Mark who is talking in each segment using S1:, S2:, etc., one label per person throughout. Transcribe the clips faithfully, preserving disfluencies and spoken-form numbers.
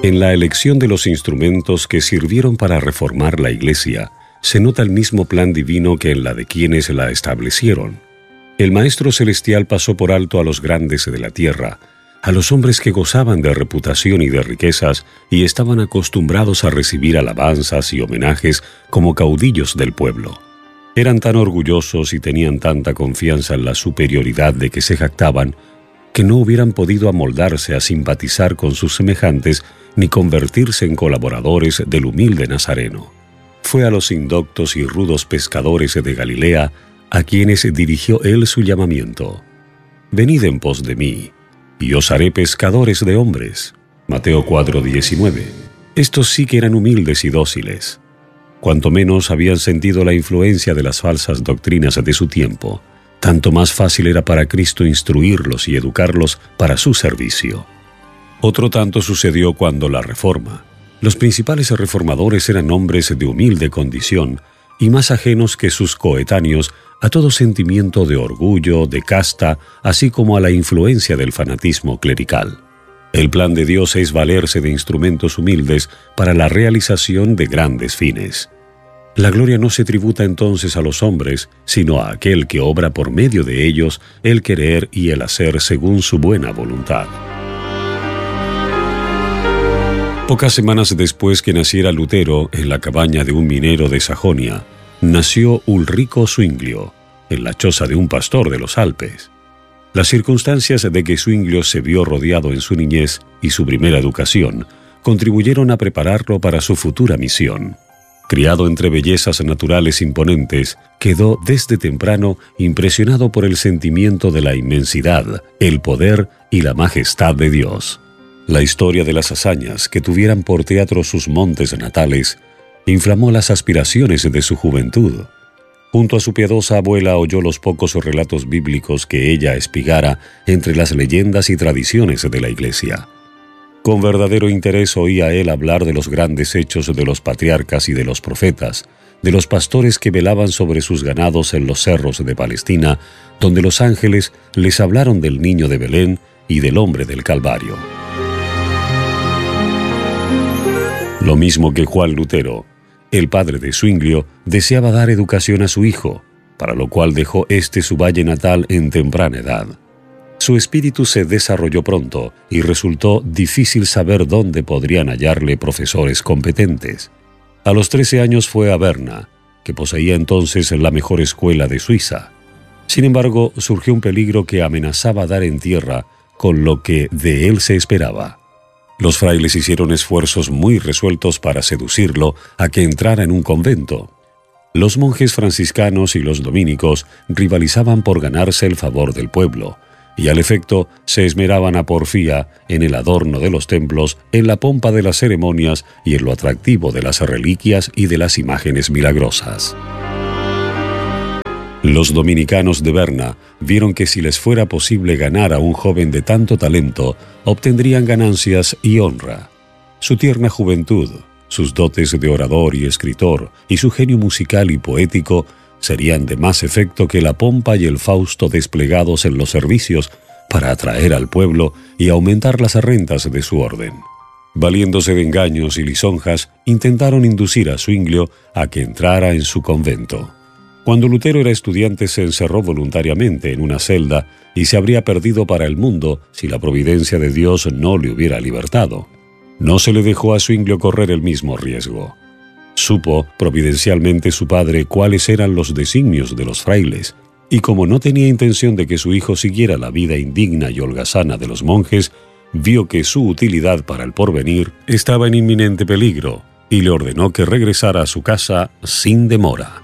S1: En la elección de los instrumentos que sirvieron para reformar la Iglesia, se nota el mismo plan divino que en la de quienes la establecieron. El Maestro Celestial pasó por alto a los grandes de la tierra, a los hombres que gozaban de reputación y de riquezas y estaban acostumbrados a recibir alabanzas y homenajes como caudillos del pueblo. Eran tan orgullosos y tenían tanta confianza en la superioridad de que se jactaban, que no hubieran podido amoldarse a simpatizar con sus semejantes ni convertirse en colaboradores del humilde Nazareno. Fue a los indoctos y rudos pescadores de Galilea a quienes dirigió él su llamamiento. «Venid en pos de mí, y os haré pescadores de hombres». Mateo cuatro diecinueve. Estos sí que eran humildes y dóciles. Cuanto menos habían sentido la influencia de las falsas doctrinas de su tiempo, tanto más fácil era para Cristo instruirlos y educarlos para su servicio. Otro tanto sucedió cuando la Reforma. Los principales reformadores eran hombres de humilde condición y más ajenos que sus coetáneos a todo sentimiento de orgullo, de casta, así como a la influencia del fanatismo clerical. El plan de Dios es valerse de instrumentos humildes para la realización de grandes fines. La gloria no se tributa entonces a los hombres, sino a aquel que obra por medio de ellos el querer y el hacer según su buena voluntad. Pocas semanas después que naciera Lutero en la cabaña de un minero de Sajonia, nació Ulrico Zwinglio, en la choza de un pastor de los Alpes. Las circunstancias de que Zwinglio se vio rodeado en su niñez y su primera educación contribuyeron a prepararlo para su futura misión. Criado entre bellezas naturales imponentes, quedó desde temprano impresionado por el sentimiento de la inmensidad, el poder y la majestad de Dios. La historia de las hazañas que tuvieran por teatro sus montes natales inflamó las aspiraciones de su juventud. Junto a su piadosa abuela oyó los pocos relatos bíblicos que ella espigara entre las leyendas y tradiciones de la Iglesia. Con verdadero interés oía él hablar de los grandes hechos de los patriarcas y de los profetas, de los pastores que velaban sobre sus ganados en los cerros de Palestina, donde los ángeles les hablaron del niño de Belén y del hombre del Calvario. Lo mismo que Juan Lutero, el padre de Zwinglio deseaba dar educación a su hijo, para lo cual dejó este su valle natal en temprana edad. Su espíritu se desarrolló pronto y resultó difícil saber dónde podrían hallarle profesores competentes. A los trece años fue a Berna, que poseía entonces la mejor escuela de Suiza. Sin embargo, surgió un peligro que amenazaba dar en tierra con lo que de él se esperaba. Los frailes hicieron esfuerzos muy resueltos para seducirlo a que entrara en un convento. Los monjes franciscanos y los dominicos rivalizaban por ganarse el favor del pueblo, y al efecto se esmeraban a porfía en el adorno de los templos, en la pompa de las ceremonias y en lo atractivo de las reliquias y de las imágenes milagrosas. Los dominicanos de Berna vieron que si les fuera posible ganar a un joven de tanto talento, obtendrían ganancias y honra. Su tierna juventud, sus dotes de orador y escritor y su genio musical y poético serían de más efecto que la pompa y el fausto desplegados en los servicios para atraer al pueblo y aumentar las rentas de su orden. Valiéndose de engaños y lisonjas, intentaron inducir a Zwinglio a que entrara en su convento. Cuando Lutero era estudiante se encerró voluntariamente en una celda y se habría perdido para el mundo si la providencia de Dios no le hubiera libertado. No se le dejó a Zwinglio correr el mismo riesgo. Supo providencialmente su padre cuáles eran los designios de los frailes, y como no tenía intención de que su hijo siguiera la vida indigna y holgazana de los monjes, vio que su utilidad para el porvenir estaba en inminente peligro y le ordenó que regresara a su casa sin demora.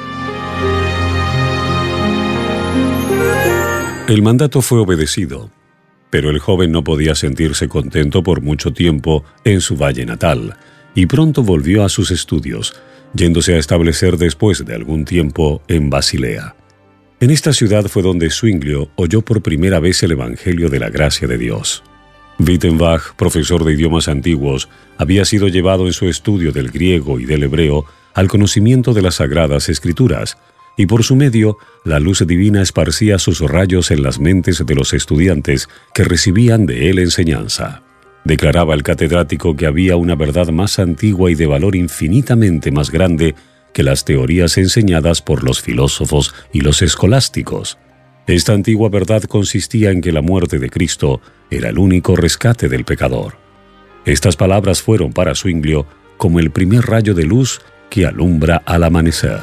S1: El mandato fue obedecido, pero el joven no podía sentirse contento por mucho tiempo en su valle natal, y pronto volvió a sus estudios, yéndose a establecer después de algún tiempo en Basilea. En esta ciudad fue donde Zwinglio oyó por primera vez el Evangelio de la gracia de Dios. Wittenbach, profesor de idiomas antiguos, había sido llevado en su estudio del griego y del hebreo al conocimiento de las Sagradas Escrituras, y por su medio la luz divina esparcía sus rayos en las mentes de los estudiantes que recibían de él enseñanza. Declaraba el catedrático que había una verdad más antigua y de valor infinitamente más grande que las teorías enseñadas por los filósofos y los escolásticos. Esta antigua verdad consistía en que la muerte de Cristo era el único rescate del pecador. Estas palabras fueron para Zwinglio como el primer rayo de luz que alumbra al amanecer.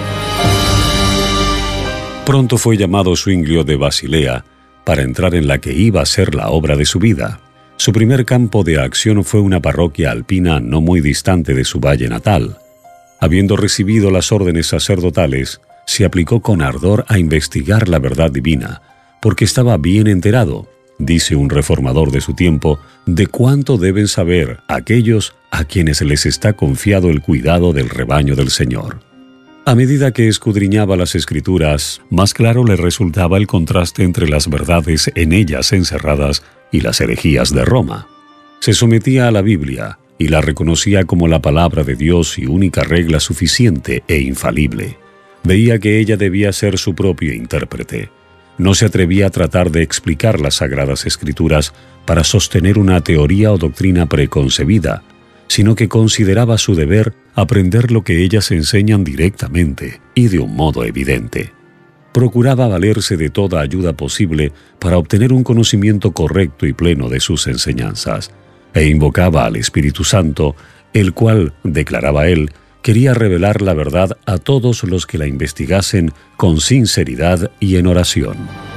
S1: Pronto fue llamado Zwinglio de Basilea para entrar en la que iba a ser la obra de su vida. Su primer campo de acción fue una parroquia alpina no muy distante de su valle natal. Habiendo recibido las órdenes sacerdotales, se aplicó con ardor a investigar la verdad divina, porque estaba bien enterado, dice un reformador de su tiempo, de cuánto deben saber aquellos a quienes les está confiado el cuidado del rebaño del Señor. A medida que escudriñaba las Escrituras, más claro le resultaba el contraste entre las verdades en ellas encerradas y las herejías de Roma. Se sometía a la Biblia y la reconocía como la palabra de Dios y única regla suficiente e infalible. Veía que ella debía ser su propio intérprete. No se atrevía a tratar de explicar las Sagradas Escrituras para sostener una teoría o doctrina preconcebida, sino que consideraba su deber aprender lo que ellas enseñan directamente y de un modo evidente. Procuraba valerse de toda ayuda posible para obtener un conocimiento correcto y pleno de sus enseñanzas, e invocaba al Espíritu Santo, el cual, declaraba él, quería revelar la verdad a todos los que la investigasen con sinceridad y en oración.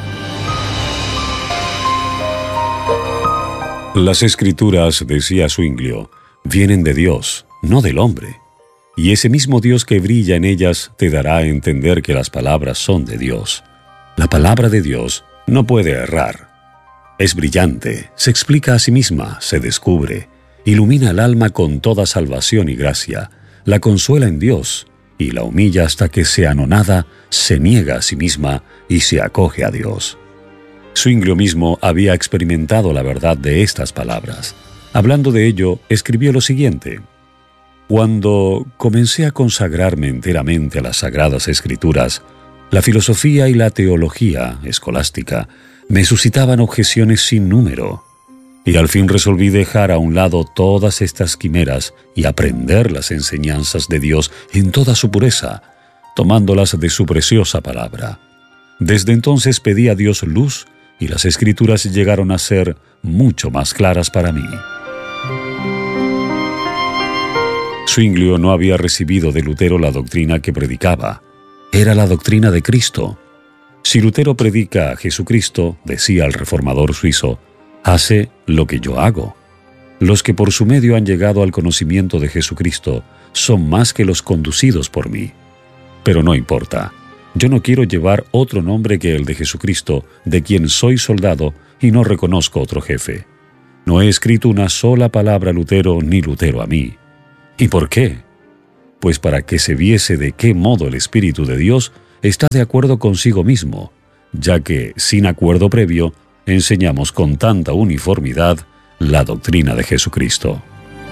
S1: Las Escrituras, decía Zwinglio, vienen de Dios, no del hombre. Y ese mismo Dios que brilla en ellas te dará a entender que las palabras son de Dios. La palabra de Dios no puede errar. Es brillante, se explica a sí misma, se descubre, ilumina el alma con toda salvación y gracia, la consuela en Dios y la humilla hasta que, se anonada, se niega a sí misma y se acoge a Dios. Zwinglio mismo había experimentado la verdad de estas palabras. Hablando de ello, escribió lo siguiente: cuando comencé a consagrarme enteramente a las Sagradas Escrituras, la filosofía y la teología escolástica me suscitaban objeciones sin número, y al fin resolví dejar a un lado todas estas quimeras y aprender las enseñanzas de Dios en toda su pureza, tomándolas de su preciosa palabra. Desde entonces pedí a Dios luz y las Escrituras llegaron a ser mucho más claras para mí. Zwinglio no había recibido de Lutero la doctrina que predicaba. Era la doctrina de Cristo. Si Lutero predica a Jesucristo, decía el reformador suizo, hace lo que yo hago. Los que por su medio han llegado al conocimiento de Jesucristo son más que los conducidos por mí. Pero no importa. Yo no quiero llevar otro nombre que el de Jesucristo, de quien soy soldado y no reconozco otro jefe. No he escrito una sola palabra a Lutero ni Lutero a mí. ¿Y por qué? Pues para que se viese de qué modo el Espíritu de Dios está de acuerdo consigo mismo, ya que, sin acuerdo previo, enseñamos con tanta uniformidad la doctrina de Jesucristo.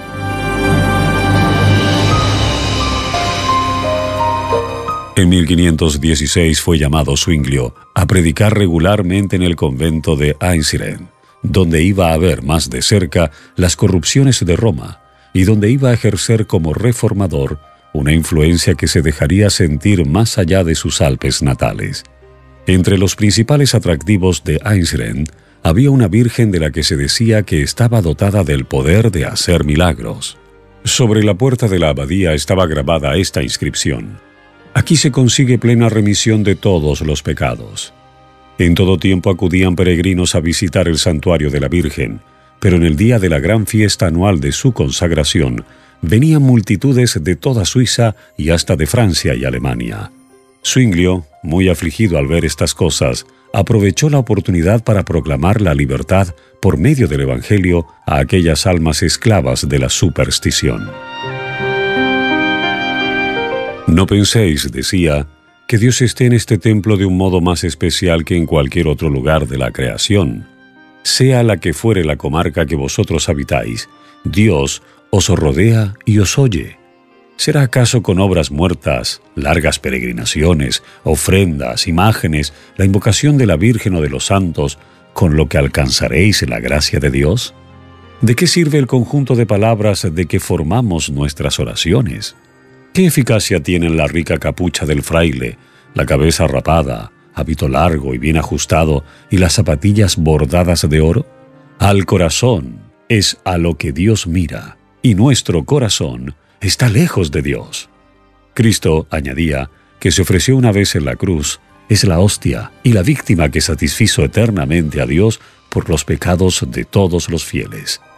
S1: En mil quinientos dieciséis fue llamado Zwinglio a predicar regularmente en el convento de Einsiedeln, donde iba a ver más de cerca las corrupciones de Roma y donde iba a ejercer como reformador una influencia que se dejaría sentir más allá de sus Alpes natales. Entre los principales atractivos de Einsiedeln había una virgen de la que se decía que estaba dotada del poder de hacer milagros. Sobre la puerta de la abadía estaba grabada esta inscripción: aquí se consigue plena remisión de todos los pecados. En todo tiempo acudían peregrinos a visitar el santuario de la Virgen, pero en el día de la gran fiesta anual de su consagración, venían multitudes de toda Suiza y hasta de Francia y Alemania. Zwinglio, muy afligido al ver estas cosas, aprovechó la oportunidad para proclamar la libertad por medio del Evangelio a aquellas almas esclavas de la superstición. No penséis, decía, que Dios esté en este templo de un modo más especial que en cualquier otro lugar de la creación. Sea la que fuere la comarca que vosotros habitáis, Dios os rodea y os oye. ¿Será acaso con obras muertas, largas peregrinaciones, ofrendas, imágenes, la invocación de la Virgen o de los santos, con lo que alcanzaréis la gracia de Dios? ¿De qué sirve el conjunto de palabras de que formamos nuestras oraciones? ¿Qué eficacia tienen la rica capucha del fraile, la cabeza rapada, hábito largo y bien ajustado y las zapatillas bordadas de oro? Al corazón es a lo que Dios mira, y nuestro corazón está lejos de Dios. Cristo, añadía, que se ofreció una vez en la cruz, es la hostia y la víctima que satisfizo eternamente a Dios por los pecados de todos los fieles.